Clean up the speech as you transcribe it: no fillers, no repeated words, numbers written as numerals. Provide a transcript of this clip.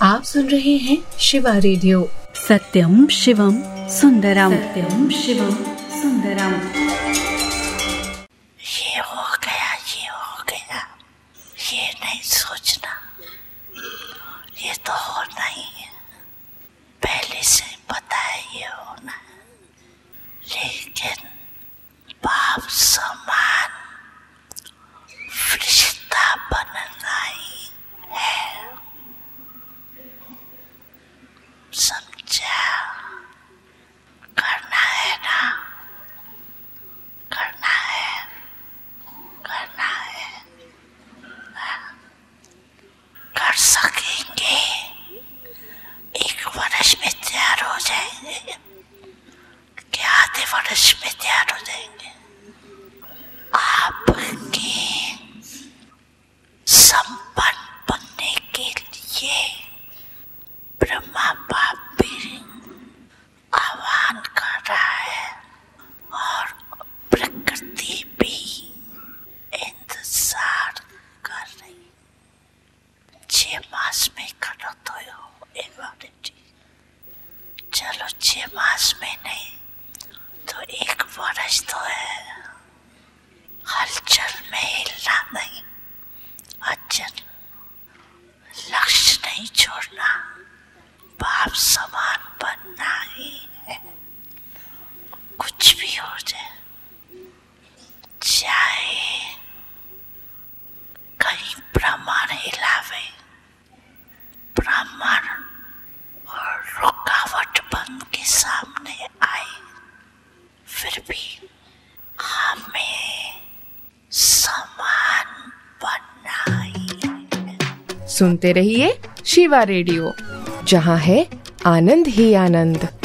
आप सुन रहे हैं शिवा रेडियो। सत्यम शिवम सुंदरम, सत्यम शिवम सुंदरम। ये हो गया, ये नहीं सोचना, ये तो होना ही है, पहले से पता है ये होना है, लेकिन बाप समान फरिश्ता बनना ही है, समझा? करना है ना, करना है, कर सकेंगे, एक वर्ष में तैयार हो जाएंगे, क्या आधे वर्ष में तैयार हो जाएंगे? आपके संपन्न बनने के लिए ब्रह्मा बाप भी आह्वान कर रहा है और प्रकृति भी इंतजार कर रही। 6 मास में करो तो एक बार, चलो 6 मास में नहीं तो 1 वर्ष तो है, हलचल में हिलना नहीं, अचल लक्ष्य नहीं छोड़ना, बाप समान बनना ही है, कुछ भी हो जाए, चाहे कहीं ब्रह्मांड हिलावे, ब्रह्मांड और रुकावट बन के सामने आए, फिर भी हमें समान बनना ही है। सुनते रहिए शिवा रेडियो, जहाँ है आनंद ही आनंद।